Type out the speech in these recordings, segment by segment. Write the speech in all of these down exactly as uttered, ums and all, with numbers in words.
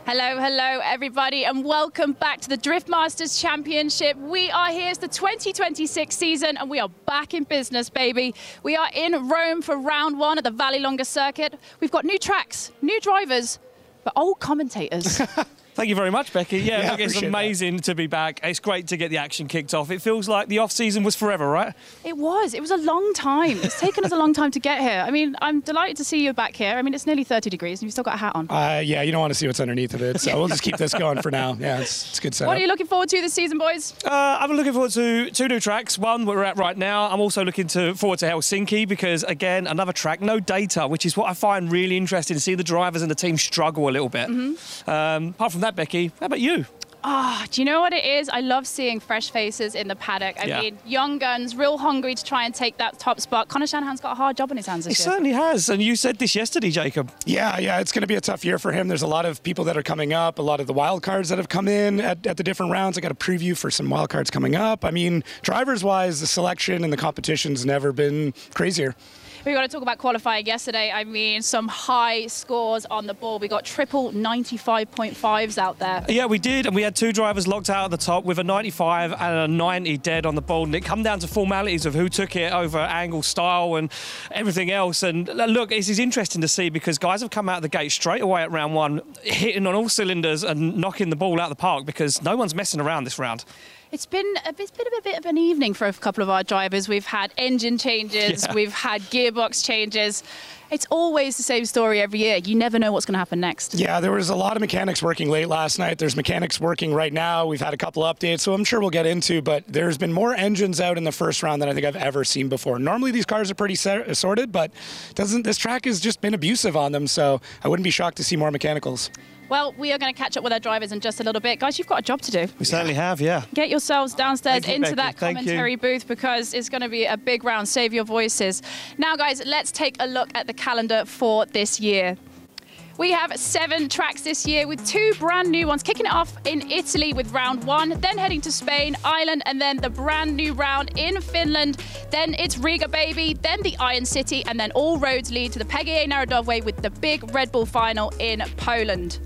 Hello, hello, everybody, and welcome back to the Drift Masters Championship. We are here, it's the twenty twenty-six season, and we are back in business, baby. We are in Rome for round one at the Vallelonga circuit. We've got new tracks, new drivers, but old commentators. Thank you very much, Becky. Yeah, yeah look, it's amazing that. to be back. It's great to get the action kicked off. It feels like the off-season was forever, right? It was. It was a long time. It's taken us a long time to get here. I mean, I'm delighted to see you back here. I mean, it's nearly thirty degrees and you've still got a hat on. Uh, yeah, you don't want to see what's underneath of it, so we'll just keep this going for now. Yeah, it's, it's a good setup. What are you looking forward to this season, boys? Uh, I'm looking forward to two new tracks. One, where we're at right now. I'm also looking to, forward to Helsinki because, again, another track, no data, which is what I find really interesting to see the drivers and the team struggle a little bit. Mm-hmm. um, apart from that, Becky, how about you? You. Ah, oh, do you know what it is? I love seeing fresh faces in the paddock. I yeah. mean, young guns, real hungry to try and take that top spot. Conor Shanahan's got a hard job on his hands this he year. He certainly has, and you said this yesterday, Jacob. Yeah, yeah, it's going to be a tough year for him. There's a lot of people that are coming up, a lot of the wild cards that have come in at, at the different rounds. I got a preview for some wild cards coming up. I mean, drivers-wise, the selection and the competition's never been crazier. We got to talk about qualifying yesterday. I mean, some high scores on the board. We got triple ninety-five point fives out there. Yeah, we did, and we had two drivers locked out at the top with a ninety-five and a ninety dead on the board. And it come down to formalities of who took it over angle, style, and everything else. And look, this is interesting to see because guys have come out of the gate straight away at round one, hitting on all cylinders and knocking the ball out of the park because no one's messing around this round. It's been, a, it's been a bit of an evening for a couple of our drivers. We've had engine changes, yeah. we've had gearbox changes. It's always the same story every year. You never know what's going to happen next. Yeah, there was a lot of mechanics working late last night. There's mechanics working right now. We've had a couple updates, so I'm sure we'll get into, but there's been more engines out in the first round than I think I've ever seen before. Normally these cars are pretty sorted, but doesn't this track has just been abusive on them, so I wouldn't be shocked to see more mechanicals. Well, we are going to catch up with our drivers in just a little bit. Guys, you've got a job to do. We certainly have, yeah. Get yourselves downstairs you, into Becky. that commentary booth because it's going to be a big round. Save your voices. Now, guys, let's take a look at the calendar for this year. We have seven tracks this year with two brand new ones, kicking it off in Italy with round one, then heading to Spain, Ireland, and then the brand new round in Finland. Then it's Riga, baby, then the Iron City, and then all roads lead to the P G A Narodowe with the big Red Bull final in Poland.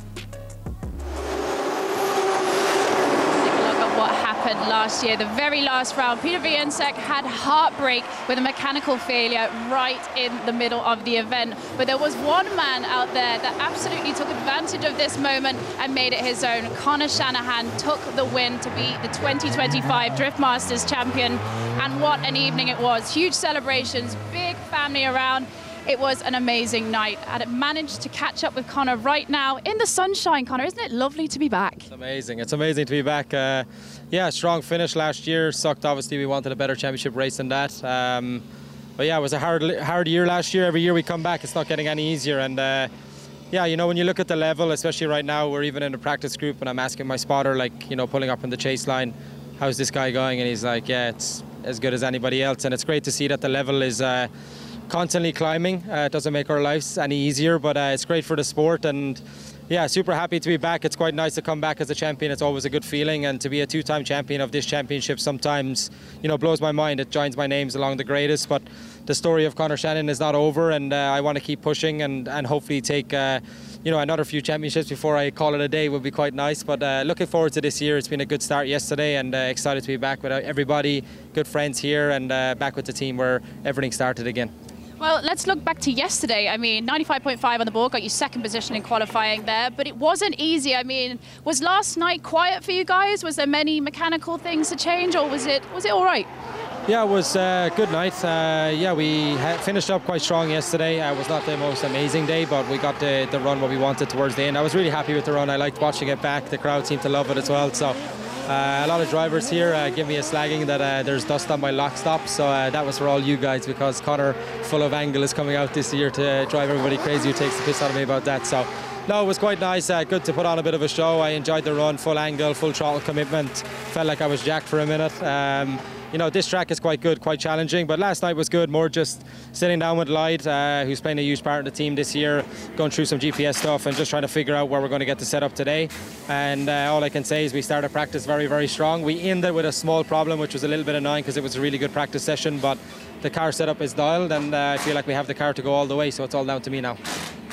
What happened last year, the very last round. Peter Wieniawski had heartbreak with a mechanical failure right in the middle of the event. But there was one man out there that absolutely took advantage of this moment and made it his own. Conor Shanahan took the win to be the twenty twenty-five Drift Masters champion. And what an evening it was. Huge celebrations, big family around. It was an amazing night. And it managed to catch up with Conor right now in the sunshine. Conor, isn't it lovely to be back? It's amazing. It's amazing to be back. Uh, yeah, strong finish last year. Sucked, obviously. We wanted a better championship race than that. Um, but yeah, it was a hard, hard year last year. Every year we come back, it's not getting any easier. And uh, yeah, you know, when you look at the level, especially right now, we're even in a practice group and I'm asking my spotter, like, you know, pulling up in the chase line, how's this guy going? And he's like, yeah, it's as good as anybody else. And it's great to see that the level is uh, constantly climbing. Uh, it doesn't make our lives any easier, but uh, it's great for the sport. And yeah, super happy to be back. It's quite nice to come back as a champion. It's always a good feeling, and to be a two-time champion of this championship sometimes, you know, blows my mind. It joins my names along the greatest, but the story of Conor Shanahan is not over, and uh, I want to keep pushing and, and hopefully take uh, you know, another few championships before I call it a day would be quite nice. But uh, looking forward to this year. It's been a good start yesterday, and uh, excited to be back with everybody, good friends here, and uh, back with the team where everything started again. Well, let's look back to yesterday. I mean, ninety-five point five on the board, got you second position in qualifying there, but it wasn't easy. I mean, was last night quiet for you guys? Was there many mechanical things to change, or was it was it all right? Yeah, it was a good night. Uh, yeah, we finished up quite strong yesterday. Uh, it was not the most amazing day, but we got the, the run what we wanted towards the end. I was really happy with the run. I liked watching it back. The crowd seemed to love it as well. So uh, a lot of drivers here uh, give me a slagging that uh, there's dust on my lock stop. So uh, that was for all you guys, because Conor Full of Angle is coming out this year to drive everybody crazy who takes the piss out of me about that. So no, it was quite nice. Uh, good to put on a bit of a show. I enjoyed the run, full angle, full throttle commitment. Felt like I was jacked for a minute. Um, You know, this track is quite good, quite challenging, but last night was good, more just sitting down with Lloyd, uh, who's playing a huge part in the team this year, going through some G P S stuff and just trying to figure out where we're going to get the setup today. And uh, all I can say is we started practice very, very strong. We ended with a small problem, which was a little bit annoying because it was a really good practice session, but the car setup is dialed, and uh, I feel like we have the car to go all the way, so it's all down to me now.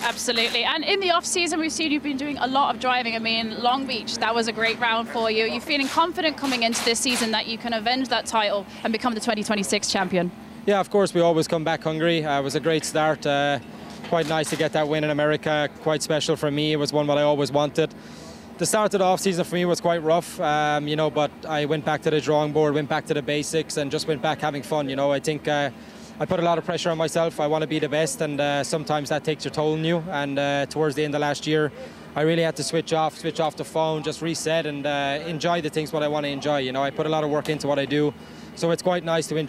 Absolutely. And in the off season, we've seen you've been doing a lot of driving. I mean, Long Beach, that was a great round for you. Are you feeling confident coming into this season that you can avenge that title and become the twenty twenty-six champion? Yeah, of course, we always come back hungry. Uh, it was a great start. Uh, quite nice to get that win in America. Quite special for me. It was one that I always wanted. The start of the off-season for me was quite rough, um, you know, but I went back to the drawing board, went back to the basics, and just went back having fun. You know, I think uh, I put a lot of pressure on myself. I want to be the best, and uh, sometimes that takes your toll on you. And uh, towards the end of last year, I really had to switch off, switch off the phone, just reset and uh, enjoy the things what I want to enjoy. You know, I put a lot of work into what I do, so it's quite nice to enjoy